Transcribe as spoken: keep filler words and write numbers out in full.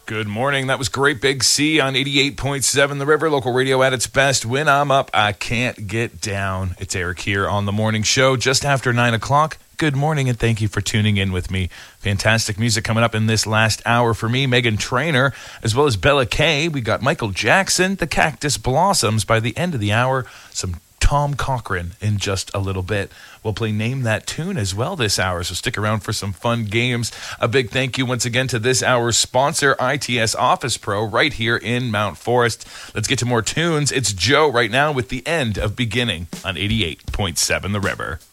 Good morning. That was Great Big Sea on eighty-eight point seven The River, local radio at its best. When I'm up, I can't get down. It's Eric here on the morning show just after nine o'clock. Good morning, and thank you for tuning in with me. Fantastic music coming up in this last hour for me. Meghan Trainor, as well as Bella Kay. We got Michael Jackson, the Cactus Blossoms. By the end of the hour, some Tom Cochrane in just a little bit. We'll play Name That Tune as well this hour, so stick around for some fun games. A big thank you once again to this hour's sponsor, I T S Office Pro, right here in Mount Forest. Let's get to more tunes. It's Joe right now with The End of Beginning on eighty-eight point seven The River.